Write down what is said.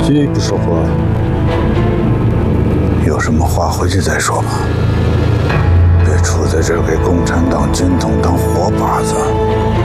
鸡不说话， 有什么话回去再说吧。别杵在这儿给共产党军统当活靶子。